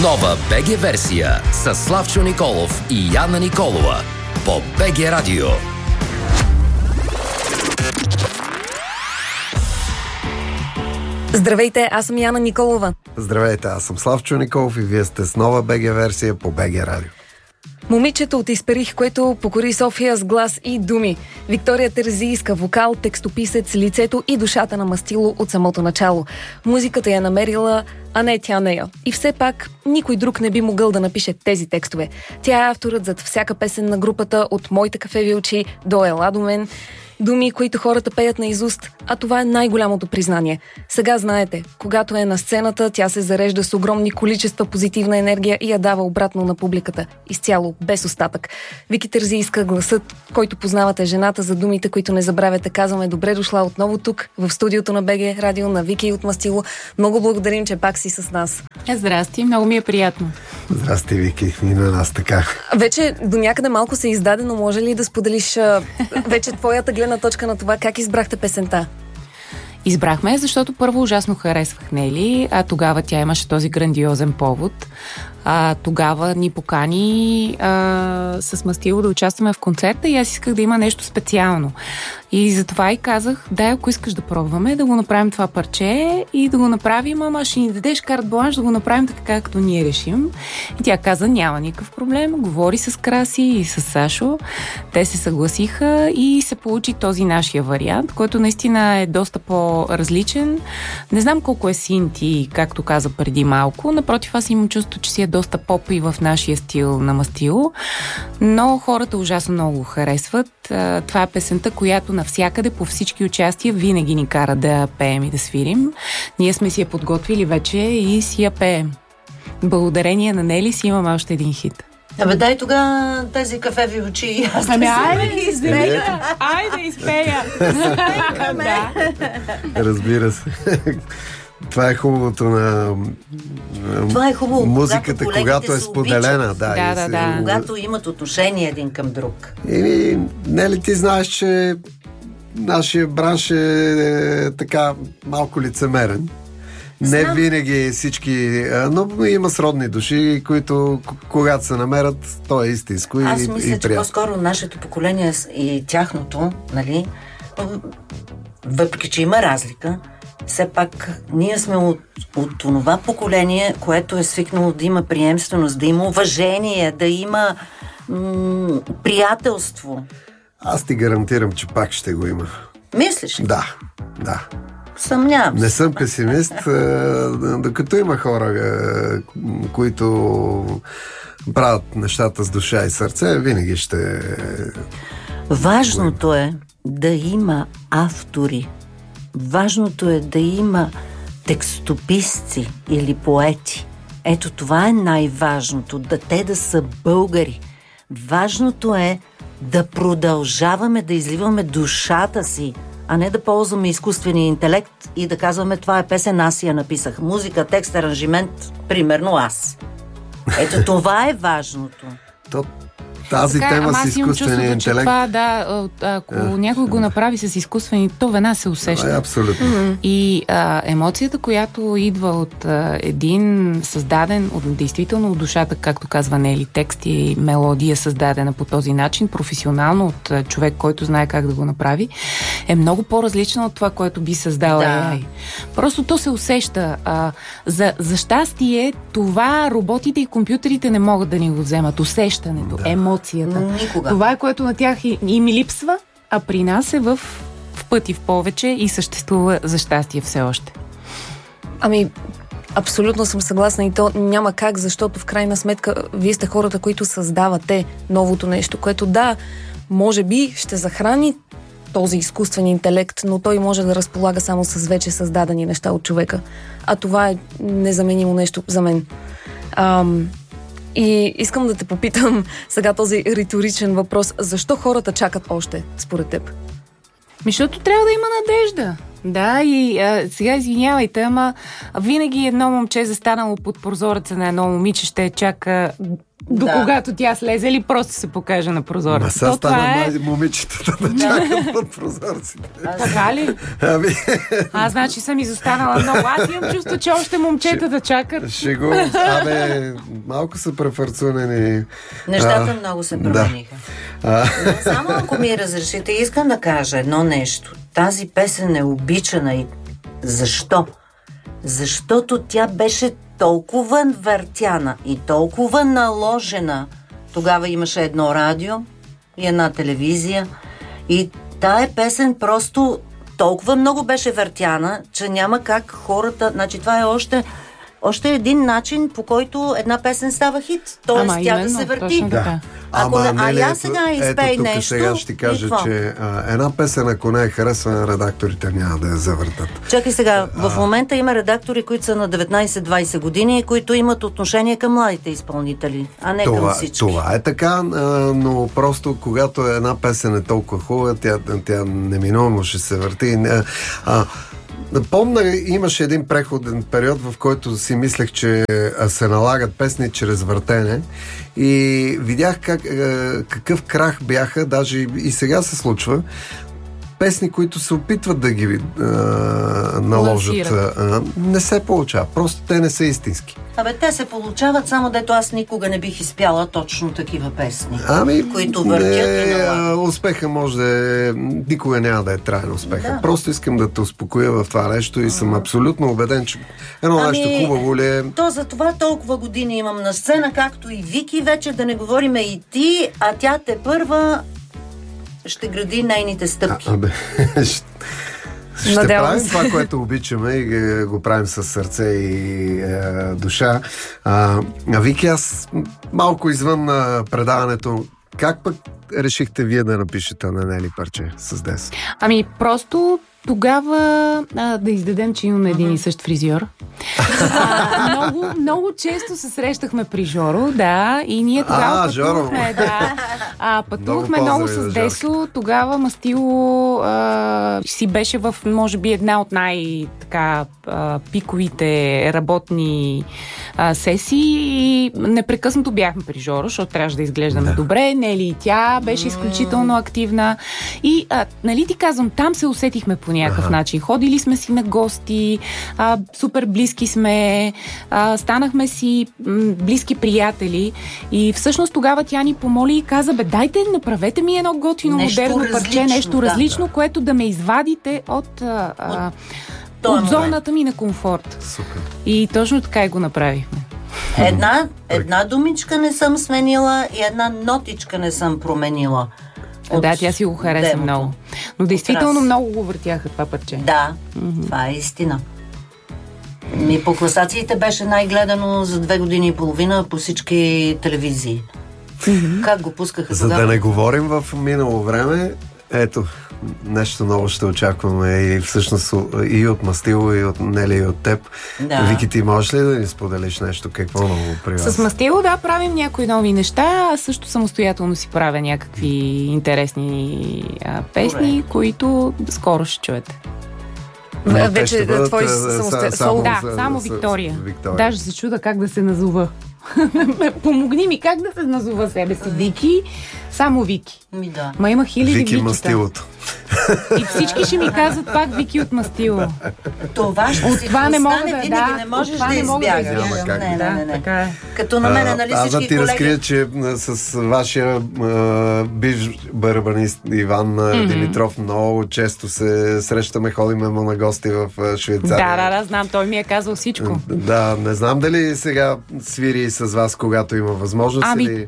Нова БГ версия с Славчо Николов и Яна Николова по БГ Радио. Здравейте, аз съм Яна Николова. Здравейте, аз съм Славчо Николов и вие сте с нова БГ версия по БГ Радио. Момичето от Исперих, което покори София с глас и думи. Виктория Терзийска, вокал, текстописец, лицето и душата на Мастило от самото начало. Музиката я намерила, а не тя нея. И все пак никой друг не би могъл да напише тези текстове. Тя е авторът зад всяка песен на групата, от Моите кафеви очи до Ела до мен. Думи, които хората пеят наизуст, а това е най-голямото признание. Сега знаете, когато е на сцената, тя се зарежда с огромни количества позитивна енергия и я дава обратно на публиката. Изцяло, без остатък. Вики Терзийска, гласът, който познавате, жената за думите, които не забравяте. Казваме добре дошла отново тук, в студиото на БГ Радио, на Вики от Мастило. Много благодарим, че пак си с нас. Здрасти, много ми е приятно. Здрасти, Вики, и на нас така. Вече до някъде малко се издаде, но може ли да споделиш вече твоята гледна точка на това, как избрахте песента? Избрахме, защото първо ужасно харесвах Нели, а тогава тя имаше този грандиозен повод. Тогава ни покани с Мастило да участваме в концерта и аз исках да има нещо специално. И затова и казах, дай, ако искаш да пробваме, да го направим това парче и да го направим, ама ще ни дадеш карт бланш да го направим така, както ние решим. И тя каза, няма никакъв проблем, говори с Краси и с Сашо. Те се съгласиха и се получи този нашия вариант, който наистина е доста по-различен. Не знам колко е синти, както каза преди малко. Напротив, аз имам чувство, че си е доста поп и в нашия стил на Мастило, но хората ужасно много го харесват. Това е песента, която навсякъде по всички участия винаги ни кара да пеем и да свирим. Ние сме си я подготвили вече и си я пеем. Благодарение на Нели си имаме още един хит. Абе, дай тогава тези кафеви очи. Айде изпея! Разбира се. Това е хубавото на музиката, когато е споделена. Да. Когато имат отношение един към друг. И не ли ти знаеш, че нашия бранш е така малко лицемерен? Не винаги всички, но има сродни души, които когато се намерят, то е истинско и приятно. Аз мисля, че по-скоро нашето поколение и тяхното, нали, въпреки че има разлика, все пак ние сме от това поколение, което е свикнало да има приемственост, да има уважение, да има приятелство. Аз ти гарантирам, че пак ще го има. Мислиш ли? Да. Съмнявам се. Не съм песимист, докато има хора, които правят нещата с душа и сърце, винаги ще... Важното е да има автори. Важното е да има текстописци или поети. Ето това е най-важното, да са българи. Важното е да продължаваме да изливаме душата си, а не да ползваме изкуствения интелект и да казваме, това е песен, аз я написах. Музика, текст, аранжимент, примерно аз. Ето това е важното. Тази тема с изкуствения интелект. Това, ако някой го направи с изкуствени, то веднага се усеща. Абсолютно. И емоцията, която идва от един създаден, действително от душата, както казва Нели, текст и мелодия създадена по този начин, професионално от човек, който знае как да го направи, е много по-различна от това, което би създал AI. Просто то се усеща. За щастие, това роботите и компютрите не могат да ни го вземат. Усещането, емоцията. Никога. Това е, което на тях и ми липсва, а при нас е в пъти в повече и съществува за щастие все още. Ами, абсолютно съм съгласна и то няма как, защото в крайна сметка вие сте хората, които създавате новото нещо, което може би ще захрани този изкуствен интелект, но той може да разполага само с вече създадени неща от човека. А това е незаменимо нещо за мен. И искам да те попитам сега този риторичен въпрос. Защо хората чакат още, според теб? Защото трябва да има надежда. Да, и сега извинявайте, ама винаги едно момче застанало под прозореца на едно момиче ще чака до когато тя слезе или просто се покаже на прозореца. Сега стана момичетата да чакат под прозорците. Така ли? Аз значи съм изостанала много. Аз имам чувство, че още момчета да чакат. Малко са префарцунени. Нещата много се промениха. Но само ако ми разрешите, искам да кажа едно нещо. Тази песен е обичана и защо? Защото тя беше толкова въртяна и толкова наложена. Тогава имаше едно радио и една телевизия и тая песен просто толкова много беше въртяна, че няма как хората... Значи това е още един начин, по който една песен става хит. Тоест тя да се върти. Да. Я сега изпей нещо. Сега ще кажа, че една песен, ако не е харесвана, редакторите няма да я завъртат. Чакай сега, в момента има редактори, които са на 19-20 години, които имат отношение към младите изпълнители, а не към всички. Това е така, но просто когато една песен е толкова хубава, тя неминуемо ще се върти. Помня, имаше един преходен период, в който си мислех, че се налагат песни чрез въртене и видях какъв крах бяха, даже и сега се случва, песни, които се опитват да ги наложат. Не се получава. Просто те не са истински. Те се получават, само дето аз никога не бих изпяла точно такива песни, които въртят и налагат. Успеха може да е... Никога няма да е траен успеха. Да. Просто искам да те успокоя в това нещо и съм абсолютно убеден, че едно нещо хубаво ли е... То за това толкова години имам на сцена, както и Вики, вече да не говориме и ти, а тя тепърва ще гради нейните стъпки. Ще правим това, което обичаме и го правим със сърце и душа. Вики, аз малко извън предаването, как пък решихте вие да напишете на Нели парче с Дес? Просто тогава да издадем, че имаме един и същ фризьор. Много често се срещахме при Жоро, да, и ние тогава пътувахме, пътувахме много с Десо. Тогава Мастило си беше в, може би, една от пиковите работни сесии и непрекъснато бяхме при Жоро, защото трябваше да изглеждаме добре. Нели и тя беше изключително активна. И, нали ти казвам, там се усетихме по някакъв начин. Ходили сме си на гости, супер близки сме, станахме си близки приятели и всъщност тогава тя ни помоли и каза, дайте, направете ми едно готино модерно парче, нещо различно, което да ме извадите от зоната ми на комфорт. Супер. И точно така и го направихме. Една думичка не съм сменила и една нотичка не съм променила. Тя си го хареса много. Но действително много го въртяха това парче. Да, това е истина. По класациите беше най-гледано за 2 години и половина по всички телевизии. Как го пускаха За да не говорим в минало време, ето, нещо ново ще очакваме и всъщност и от Мастило, и от Нели, и от теб. Да. Вики, ти можеш ли да ни споделиш нещо? Какво ново при вас? С Мастило, правим някои нови неща. Аз също самостоятелно си правя някакви интересни песни, които скоро ще чуете. Вече твой само Виктория. Даже се чуда как да се назова. Помогни ми как да се назова себе си. Вики, само Вики. Ма има хиляди Вики Мастилото. И всички ще ми казват пак Вики от Мастило. Това ще си това не мога винаги не можеш да избягаш. Не. Като на мен, нали всички колеги... Аз да ти разкрия, че с вашия бивш барабанист Иван Димитров много често се срещаме, ходиме му на гости в Швейцария. Да, знам, той ми е казал всичко. Да, не знам дали сега свири с вас, когато има възможност.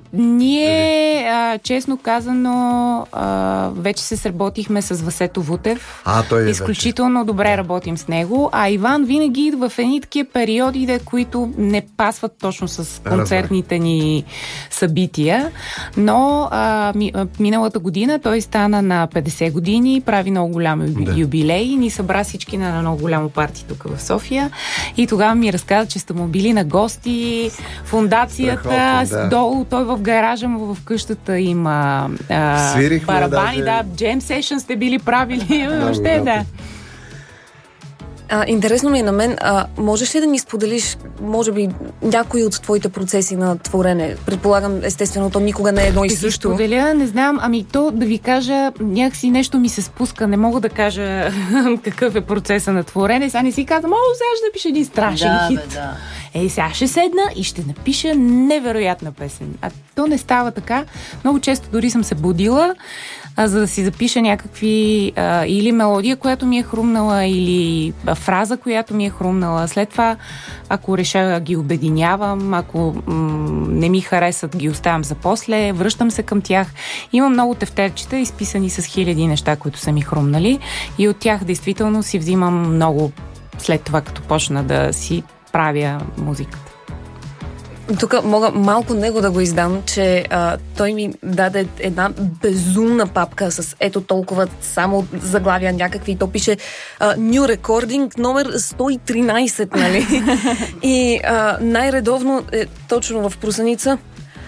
Ние, честно казано, вече се сработихме с Васето Вутев. Той изключително добре работим с него. А Иван винаги в едни такива периоди, които не пасват точно с концертните ни събития. Но миналата година той стана на 50 години, прави много голям юбилей и ни събра всички на много голямо парти тук в София. И тогава ми разказа, че сте му били на гости, фундацията, долу, той в гаража му в къщата има барабани, джем сешън сте били правили. Въобще, Интересно ми е на мен, можеш ли да ни споделиш, може би, някои от твоите процеси на творене? Предполагам, естествено, то никога не е едно и също. Споделя, не знам, то да ви кажа, някакси нещо ми се спуска, не мога да кажа какъв е процеса на творене. Сега не си казвам, сега ще напиша един страшен хит. Сега ще седна и ще напиша невероятна песен. А то не става така. Много често дори съм се будила, за да си запиша някакви или мелодия, която ми е хрумнала, или фраза, която ми е хрумнала. След това, ако реша, ги обединявам, ако не ми харесат, ги оставям за после, връщам се към тях. Има много тефтерчета, изписани с хиляди неща, които са ми хрумнали, и от тях действително си взимам много след това, като почна да си правя музиката. Тук мога малко него да го издам, че той ми даде една безумна папка с ето толкова само заглавия някакви, и то пише New Recording номер 113, нали? И най-редовно е точно в просаница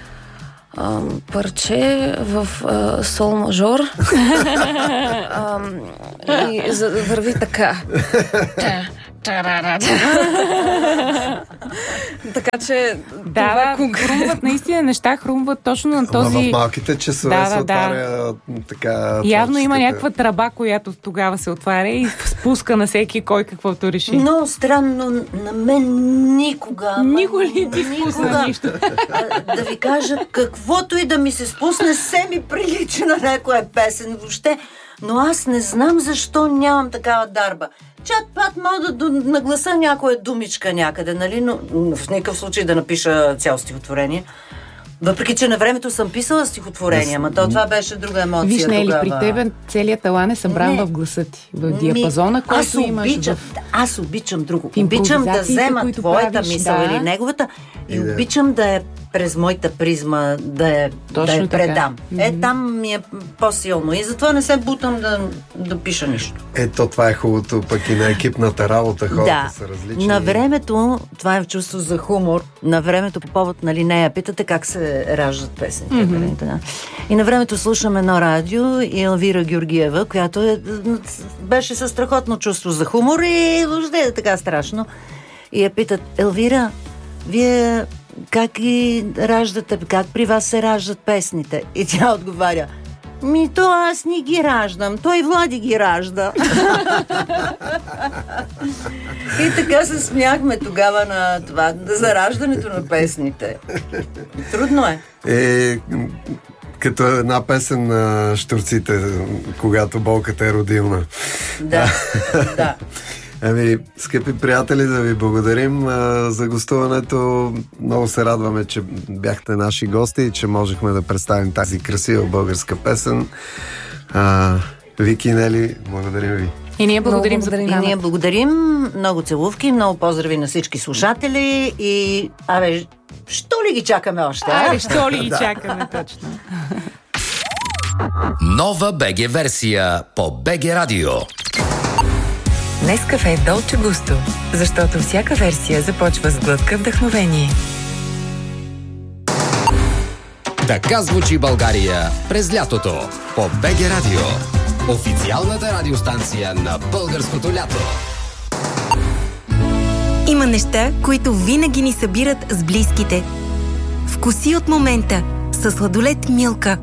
парче в сол мажор и върви така. Така че хрумват наистина неща, хрумват точно на този... В малките часове се отваря така... Явно има някаква тръба, която тогава се отваря и спуска на всеки кой каквото реши. Много странно, на мен никога ли ти спусна нищо? Да ви кажа, каквото и да ми се спусне, се ми прилича на някоя песен въобще, но аз не знам защо нямам такава дарба. Чат-пат мога да нагласа някоя думичка някъде, нали, но в никакъв случай да напиша цяло стихотворение. Въпреки че на времето съм писала стихотворение, ама това беше друга емоция. Виж, не е ли при тебе целият талант е събран в гласа ти, в диапазона, който имаш. Аз обичам друго. Обичам да взема твоята мисъл или неговата и обичам да е през моята призма да я предам. Там ми е по-силно и затова не се бутам да пиша нищо. Ето, това е хубавото пък и на екипната работа, хората са различни. На времето, това е чувство за хумор, на времето по повод на Линея питате как се раждат песните. И на времето слушам едно радио и Елвира Георгиева, която беше със страхотно чувство за хумор и въобще е така страшно. И я питат: Елвира, вие как ги раждате, как при вас се раждат песните? И тя отговаря: то аз не ги раждам, той Влади ги ражда. И така се смяхме тогава на това, за раждането на песните. Трудно е. Като една песен на Щурците, когато болката е родилна. Да. Скъпи приятели, да ви благодарим за гостуването. Много се радваме, че бяхте наши гости и че можехме да представим тази красива българска песен. Вики и Нели, благодарим ви. И ние благодарим за програмата. И ние благодарим. Много целувки, много поздрави на всички слушатели и що ли ги чакаме още? Що ли ги чакаме, точно. Нова БГ версия по БГ Радио. Нескафе Долче Густо, защото всяка версия започва с глътка вдъхновение. Така звучи България през лятото по БГ Радио. Официалната радиостанция на българското лято. Има неща, които винаги ни събират с близките. Вкуси от момента със сладолед Милка.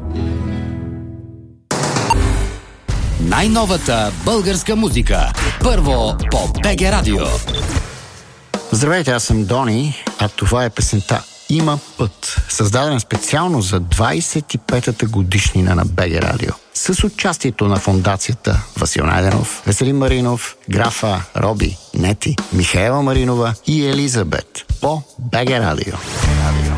Най-новата българска музика. Първо по БГ Радио. Здравейте, аз съм Дони, а това е песента "Има път", създадена специално за 25-та годишнина на БГ Радио. С участието на фондацията Васил Найденов, Веселин Маринов, графа Роби, Нети, Михаела Маринова и Елизабет по БГ Радио.